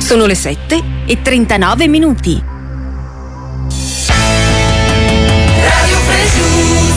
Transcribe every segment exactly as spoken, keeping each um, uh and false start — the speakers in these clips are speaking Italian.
Sono le sette e trentanove minuti. Radio Fresh.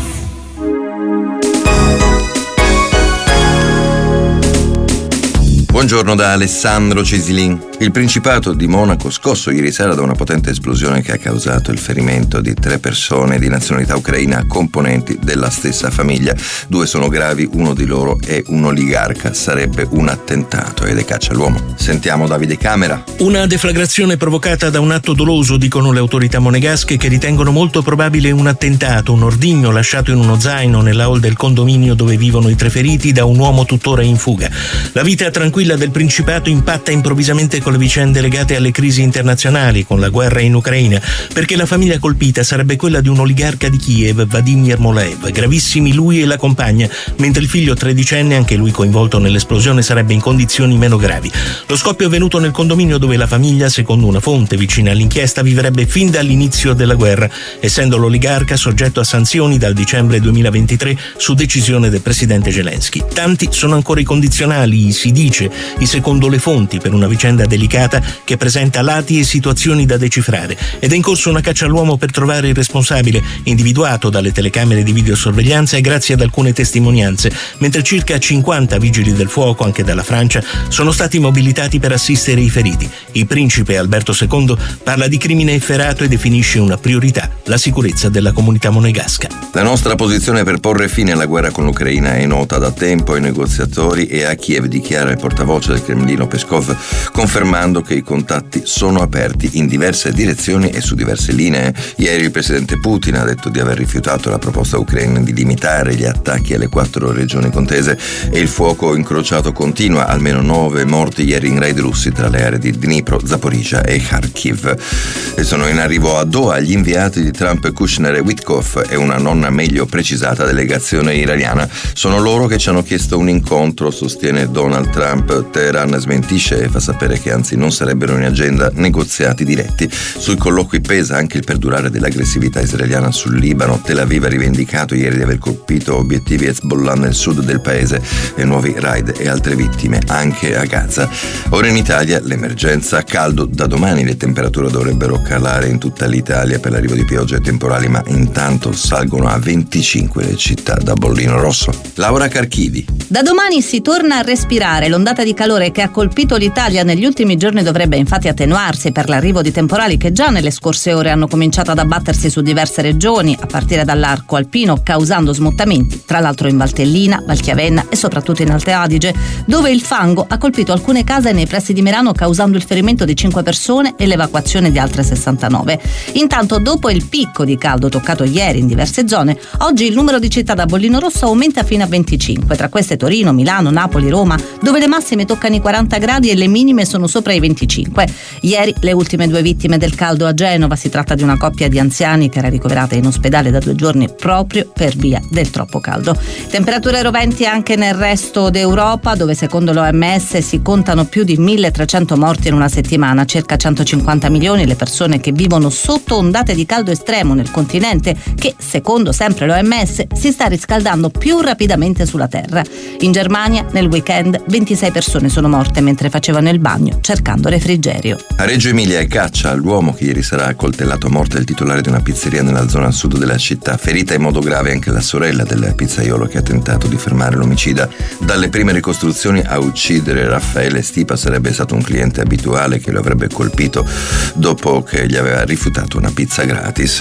Buongiorno da Alessandro Cesilin. Il Principato di Monaco, scosso ieri sera da una potente esplosione che ha causato il ferimento di tre persone di nazionalità ucraina componenti della stessa famiglia. Due sono gravi, uno di loro è un oligarca. Sarebbe un attentato ed è caccia all'uomo. Sentiamo Davide Camera. Una deflagrazione provocata da un atto doloso, dicono le autorità monegasche, che ritengono molto probabile un attentato, un ordigno lasciato in uno zaino nella hall del condominio dove vivono i tre feriti da un uomo tuttora in fuga. La vita tranquilla del Principato impatta improvvisamente con le vicende legate alle crisi internazionali, con la guerra in Ucraina, perché la famiglia colpita sarebbe quella di un oligarca di Kiev, Vladimir Molev, gravissimi lui e la compagna, mentre il figlio tredicenne, anche lui coinvolto nell'esplosione, sarebbe in condizioni meno gravi. Lo scoppio è avvenuto nel condominio dove la famiglia, secondo una fonte vicina all'inchiesta, vivrebbe fin dall'inizio della guerra, essendo l'oligarca soggetto a sanzioni dal dicembre duemilaventitré su decisione del presidente Zelensky. Tanti sono ancora i condizionali, si dice, i secondo le fonti, per una vicenda delicata che presenta lati e situazioni da decifrare, ed è in corso una caccia all'uomo per trovare il responsabile, individuato dalle telecamere di videosorveglianza e grazie ad alcune testimonianze, mentre circa cinquanta vigili del fuoco, anche dalla Francia, sono stati mobilitati per assistere i feriti. Il principe Alberto secondo parla di crimine efferato e definisce una priorità la sicurezza della comunità monegasca. La nostra posizione per porre fine alla guerra con l'Ucraina è nota da tempo ai negoziatori e a Kiev, dichiara il portavoce del Cremlino Peskov, confermando che i contatti sono aperti in diverse direzioni e su diverse linee. Ieri il presidente Putin ha detto di aver rifiutato la proposta ucraina di limitare gli attacchi alle quattro regioni contese e il fuoco incrociato continua, almeno nove morti ieri in raid russi tra le aree di Dnipro, Zaporizhzhia e Kharkiv. E sono in arrivo a Doha gli inviati di Trump, Kushner e Witkoff e una non meglio precisata delegazione iraniana. Sono loro che ci hanno chiesto un incontro, sostiene Donald Trump. Teheran smentisce e fa sapere che anzi non sarebbero in agenda negoziati diretti. Sui colloqui pesa anche il perdurare dell'aggressività israeliana sul Libano. Tel Aviv ha rivendicato ieri di aver colpito obiettivi Hezbollah nel sud del paese e nuovi raid e altre vittime anche a Gaza. Ora in Italia l'emergenza caldo. Da domani le temperature dovrebbero calare in tutta l'Italia per l'arrivo di piogge e temporali, ma intanto salgono a venticinque le città da bollino rosso. Laura Carchidi. Da domani si torna a respirare. L'ondata di calore che ha colpito l'Italia negli ultimi giorni dovrebbe infatti attenuarsi per l'arrivo di temporali che già nelle scorse ore hanno cominciato ad abbattersi su diverse regioni, a partire dall'arco alpino, causando smottamenti, tra l'altro in Valtellina, Valchiavenna e soprattutto in Alte Adige, dove il fango ha colpito alcune case nei pressi di Merano, causando il ferimento di cinque persone e l'evacuazione di altre sessantanove. Intanto, dopo il picco di caldo toccato ieri in diverse zone, oggi il numero di città da bollino rosso aumenta fino a venticinque, tra queste Torino, Milano, Napoli, Roma, dove le massime toccano i quaranta gradi e le minime sono sopra i venticinque. Ieri le ultime due vittime del caldo a Genova. Si tratta di una coppia di anziani che era ricoverata in ospedale da due giorni proprio per via del troppo caldo. Temperature roventi anche nel resto d'Europa, dove secondo l'O M S si contano più di milletrecento morti in una settimana, circa centocinquanta milioni le persone che vivono sotto ondate di caldo estremo nel continente, che secondo sempre l'O M S si sta riscaldando più rapidamente sulla Terra. In Germania nel weekend ventisei persone sono morte mentre facevano il bagno cercando refrigerio. A Reggio Emilia è caccia all'uomo che ieri sera ha coltellato a morte il titolare di una pizzeria nella zona sud della città. Ferita in modo grave anche la sorella del pizzaiolo che ha tentato di fermare l'omicida. Dalle prime ricostruzioni, a uccidere Raffaele Stipa sarebbe stato un cliente abituale che lo avrebbe colpito dopo che gli aveva rifiutato una pizza gratis.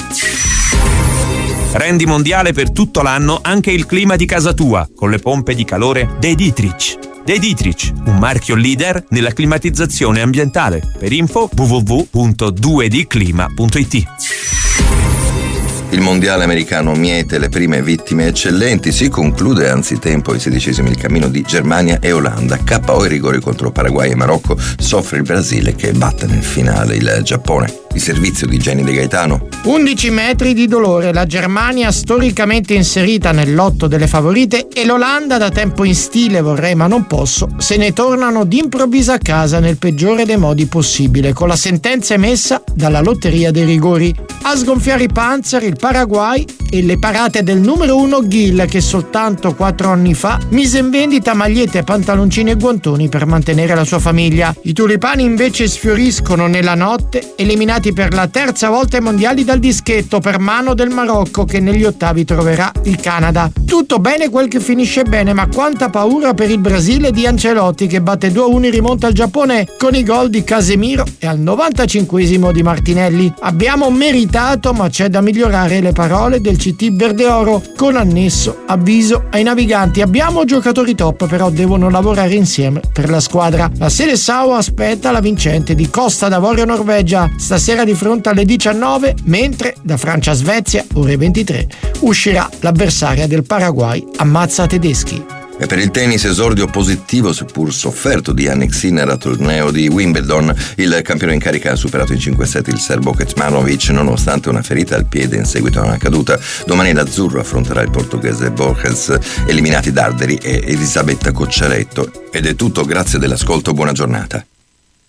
Rendi mondiale per tutto l'anno anche il clima di casa tua con le pompe di calore De Dietrich. De Dietrich, un marchio leader nella climatizzazione ambientale. Per info w w w punto due d clima punto i t. Il mondiale americano miete le prime vittime eccellenti. Si conclude anzitempo il sedicesimo il cammino di Germania e Olanda. K O i rigori contro Paraguay e Marocco. Soffre il Brasile che batte nel finale il Giappone. di servizio di Jenny De Gaetano. undici metri di dolore, la Germania storicamente inserita nel lotto delle favorite e l'Olanda da tempo in stile vorrei ma non posso, se ne tornano d'improvviso a casa nel peggiore dei modi possibile, con la sentenza emessa dalla lotteria dei rigori. A sgonfiare i Panzer il Paraguay e le parate del numero uno Gil, che soltanto quattro anni fa mise in vendita magliette, pantaloncini e guantoni per mantenere la sua famiglia. I tulipani invece sfioriscono nella notte, eliminati per la terza volta ai mondiali dal dischetto per mano del Marocco, che negli ottavi troverà il Canada. Tutto bene quel che finisce bene, ma quanta paura per il Brasile di Ancelotti, che batte due a uno in rimonta al Giappone con i gol di Casemiro e al novantacinquesimo di Martinelli. Abbiamo meritato, ma c'è da migliorare, le parole del C T Verdeoro, con annesso avviso ai naviganti. Abbiamo giocatori top, però devono lavorare insieme per la squadra. La Seleção aspetta la vincente di Costa d'Avorio Norvegia stasera di fronte alle diciannove, mentre da Francia-Svezia ore ventitré uscirà l'avversaria del Paraguay, ammazza tedeschi. E per il tennis esordio positivo, seppur sofferto, di Jannik Sinner al torneo di Wimbledon. Il campione in carica ha superato in cinque set il serbo Kecmanovic nonostante una ferita al piede in seguito a una caduta. Domani l'azzurro affronterà il portoghese Borges, eliminati Darderi e Elisabetta Cocciaretto. Ed è tutto, grazie dell'ascolto, buona giornata.